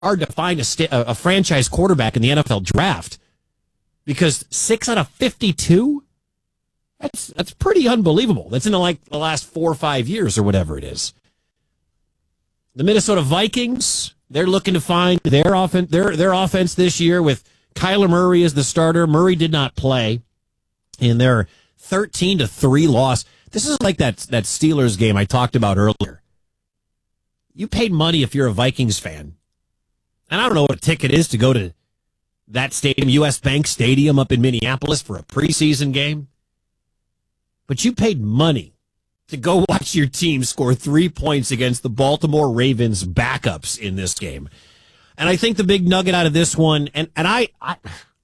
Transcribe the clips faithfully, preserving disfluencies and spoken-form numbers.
hard to find a, sta- a franchise quarterback in the N F L draft because six out of fifty-two, that's that's pretty unbelievable. That's in the, like the last four or five years or whatever it is. The Minnesota Vikings, they're looking to find their offense, their their offense this year with Kyler Murray as the starter. Murray did not play in their thirteen to three loss. This is like that that Steelers game I talked about earlier. You paid money if you're a Vikings fan. And I don't know what a ticket is to go to that stadium, U S Bank Stadium up in Minneapolis for a preseason game. But you paid money to go watch your team score three points against the Baltimore Ravens backups in this game. And I think the big nugget out of this one, and, and I, I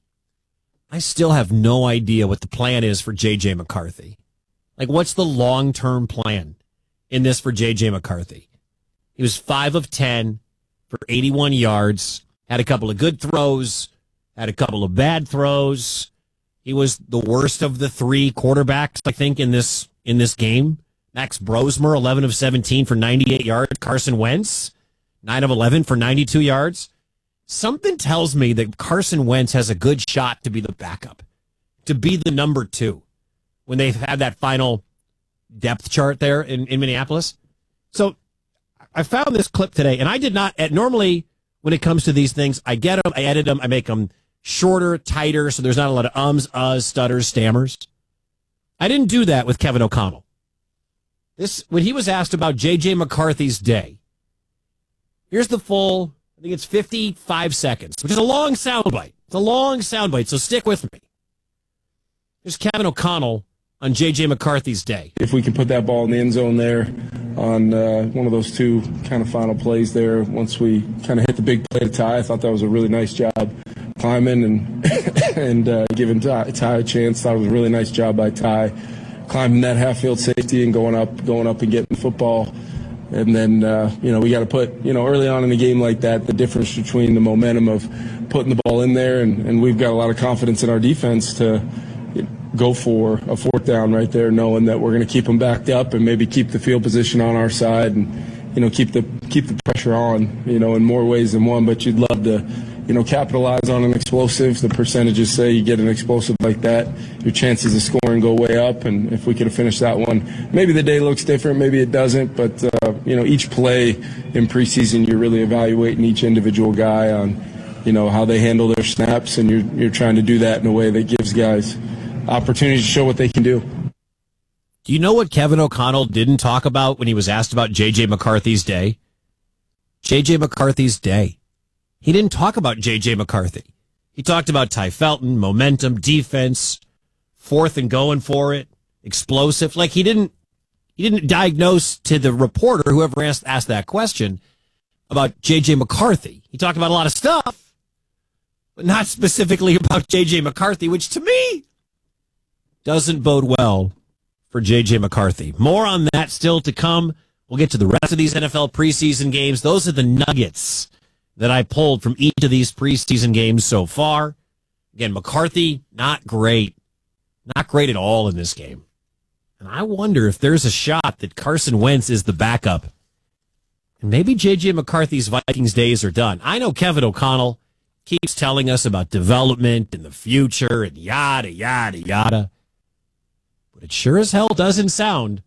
I still have no idea what the plan is for J J McCarthy. Like, what's the long-term plan in this for J J McCarthy? He was five of ten for eighty-one yards, had a couple of good throws, had a couple of bad throws. He was the worst of the three quarterbacks, I think, in this in this game. Max Brosmer, eleven of seventeen for ninety-eight yards. Carson Wentz, nine of eleven for ninety-two yards. Something tells me that Carson Wentz has a good shot to be the backup, to be the number two when they've had that final depth chart there in, in Minneapolis. So I found this clip today, and I did not, normally when it comes to these things, I get them, I edit them, I make them shorter, tighter, so there's not a lot of ums, uhs, stutters, stammers. I didn't do that with Kevin O'Connell. This, when he was asked about J J McCarthy's day, here's the full, I think it's fifty-five seconds, which is a long soundbite. It's a long soundbite, so stick with me. Here's Kevin O'Connell on J J McCarthy's day. If we can put that ball in the end zone there on uh, one of those two kind of final plays there, once we kind of hit the big play to Ty, I thought that was a really nice job climbing and and uh, giving Ty, Ty a chance. Thought it was a really nice job by Ty climbing that half field safety and going up, going up and getting the football. And then, uh, you know, we got to put, you know, early on in a game like that, the difference between the momentum of putting the ball in there, and, and we've got a lot of confidence in our defense to go for a fourth down right there, knowing that we're going to keep them backed up and maybe keep the field position on our side and, you know, keep the keep the pressure on, you know, in more ways than one. But you'd love to, you know, capitalize on an explosive. The percentages say you get an explosive like that, your chances of scoring go way up. And if we could have finished that one, maybe the day looks different, maybe it doesn't. But, uh, you know, each play in preseason, you're really evaluating each individual guy on, you know, how they handle their snaps. And you're, you're trying to do that in a way that gives guys opportunities to show what they can do. Do you know what Kevin O'Connell didn't talk about when he was asked about J J McCarthy's day? J J McCarthy's day. He didn't talk about J J McCarthy. He talked about Ty Felton, momentum, defense, fourth and going for it, explosive. Like he didn't, he didn't diagnose to the reporter, whoever asked, asked that question, about J J McCarthy. He talked about a lot of stuff, but not specifically about J J McCarthy, which to me doesn't bode well for J J McCarthy. More on that still to come. We'll get to the rest of these N F L preseason games. Those are the nuggets that I pulled from each of these preseason games so far. Again, McCarthy, not great. Not great at all in this game. And I wonder if there's a shot that Carson Wentz is the backup. And maybe J J McCarthy's Vikings days are done. I know Kevin O'Connell keeps telling us about development and the future and yada, yada, yada. But it sure as hell doesn't sound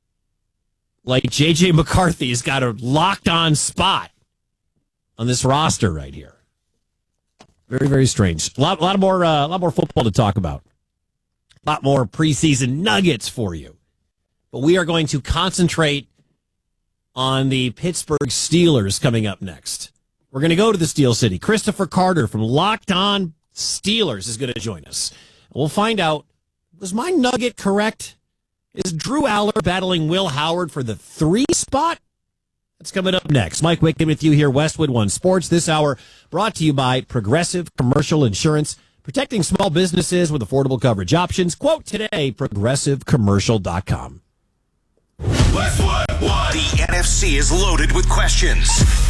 like J J McCarthy's got a locked-on spot on this roster right here. Very, very strange. A lot, a lot of more, uh, a lot more football to talk about. A lot more preseason nuggets for you. But we are going to concentrate on the Pittsburgh Steelers coming up next. We're going to go to the Steel City. Christopher Carter from Locked On Steelers is going to join us. We'll find out, was my nugget correct? Is Drew Aller battling Will Howard for the three spot? That's coming up next. Mike Wickman with you here, Westwood One Sports. This hour brought to you by Progressive Commercial Insurance, protecting small businesses with affordable coverage options. Quote today, progressive commercial dot com. Westwood One. The N F C is loaded with questions.